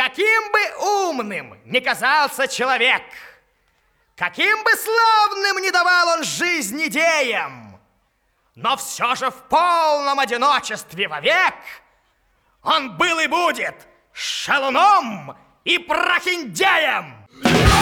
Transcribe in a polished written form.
Каким бы умным ни казался человек, каким бы славным ни давал он жизнь идеям, но все же в полном одиночестве вовек он был и будет шалуном и прохиндеем.